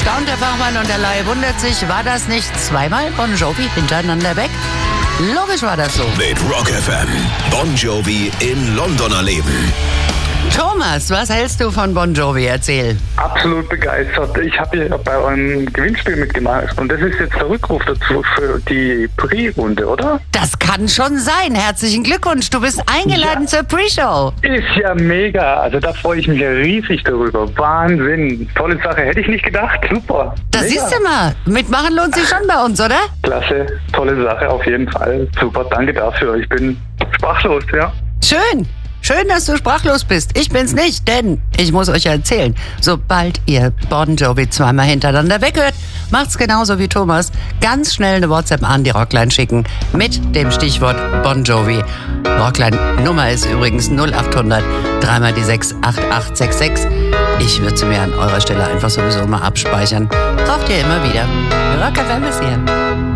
Staunt der Fachmann und der Laie wundert sich, war das nicht zweimal Bon Jovi hintereinander weg? Logisch war das so. Mit Rock FM. Bon Jovi in Londoner Leben. Thomas, was hältst du von Bon Jovi? Erzähl. Absolut begeistert. Ich habe ja bei eurem Gewinnspiel mitgemacht und das ist jetzt der Rückruf dazu für die Pre-Runde, oder? Das kann schon sein. Herzlichen Glückwunsch. Du bist eingeladen zur Pre-Show. Ist ja mega. Also da freue ich mich ja riesig darüber. Wahnsinn. Tolle Sache. Hätte ich nicht gedacht. Super. Da Mega. siehst du mal. Mitmachen lohnt sich schon bei uns, oder? Klasse. Tolle Sache auf jeden Fall. Super. Danke dafür. Ich bin sprachlos, ja. Schön. Schön, dass du sprachlos bist. Ich bin's nicht, denn ich muss euch erzählen, sobald ihr Bon Jovi zweimal hintereinander weghört, macht's genauso wie Thomas. Ganz schnell eine WhatsApp an die Rockline schicken mit dem Stichwort Bon Jovi. Rockline-Nummer ist übrigens 0800 3 die 6 8866. Ich würde sie mir an eurer Stelle einfach sowieso mal abspeichern. Braucht ihr immer wieder. Rock FM ist hier.